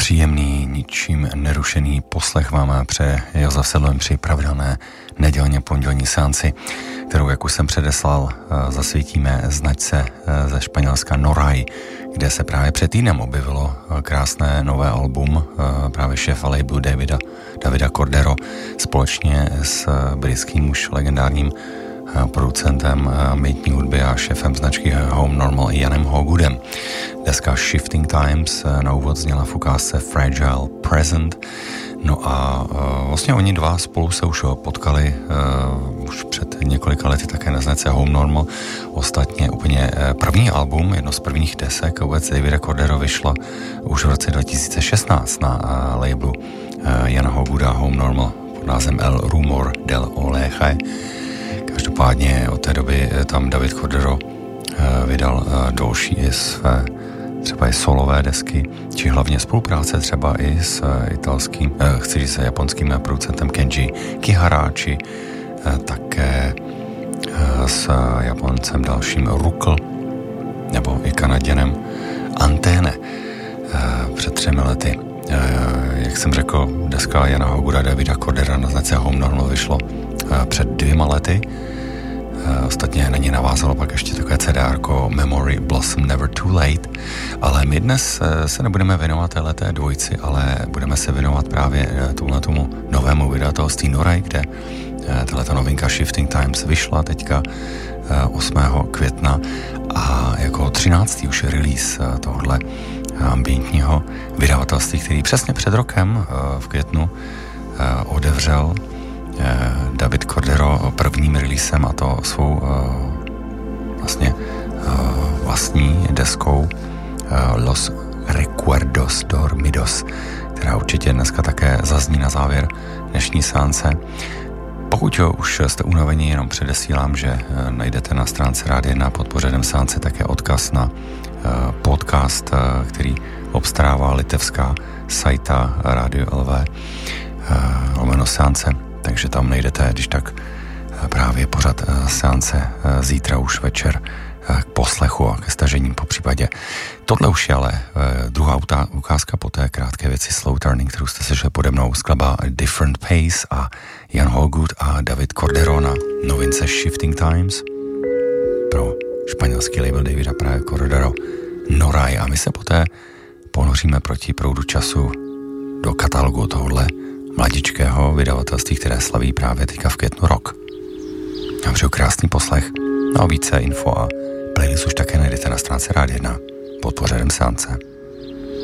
Příjemný, ničím nerušený poslech vám přeje Josef Sedlem při pravidelné nedělně pondělní seanci, kterou, jak už jsem předeslal, zasvítíme značce ze Španělska Noray, kde se právě před týdnem objevilo krásné nové album právě šéfa labelu Davida Cordero společně s britským už legendárním producentem mýtní hudby a šéfem značky Home Normal Janem Hoggoodem. Deska Shifting Times na úvod zněla v ukázce Fragile Present. No a vlastně oni dva spolu se už potkali už před několika lety také na značce Home Normal. Ostatně úplně první album, jedno z prvních desek vůbec Davida Cordero vyšlo už v roce 2016 na labelu Jana Hoggooda Home Normal pod názvem El Rumor del Oleje. Každopádně od té doby tam David Cordero vydal další i své třeba i solové desky, či hlavně spolupráce třeba i s japonským producentem Kenji Kihara, či také s Japoncem dalším Rukl, nebo i Kanaděnem Anténe před 3 lety. Jak jsem řekl, deska Jana Hoggooda Davida Cordera na značce Home Normal vyšlo před 2 lety. Ostatně na ní navázalo pak ještě takové CDR-ko Memory Blossom Never Too Late, ale my dnes se nebudeme věnovat téhleté dvojici, ale budeme se věnovat právě tomu novému vydatelství Noray, kde tato novinka Shifting Times vyšla teďka 8. května a jako 13. už release tohle ambientního vydavatelství, který přesně před rokem v květnu odevřel David Cordero prvním releasem, a to svou vlastní deskou Los Recuerdos Dormidos, která určitě dneska také zazní na závěr dnešní seance. Pokud už jste unavení, jenom předesílám, že najdete na stránce Rádia 1 pod pořadem seance také odkaz na podcast, který obstarává litevská sajta Radio LV lomeno seance. Takže tam najdete, když tak právě pořad seance zítra už večer k poslechu a ke stažení po případě. Tohle už je ale druhá ukázka po té krátké věci Slow Turning, kterou jste slyšeli pode mnou, skladba Different Pace a Jan Hoggood a David Cordero na novince Shifting Times pro španělský label Davida právě Cordero Noray. A my se poté ponoříme proti proudu času do katalogu tohohle mladičkého vydavatelství, které slaví právě teďka v květnu rok. Já přeju krásný poslech, no a více info a playlist už také najdete na stránce Rádia 1 pod pořadem seance.